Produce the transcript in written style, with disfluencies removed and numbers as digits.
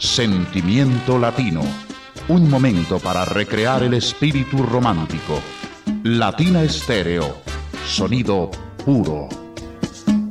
Sentimiento Latino. Un momento para recrear el espíritu romántico. Latina Estéreo. Sonido puro.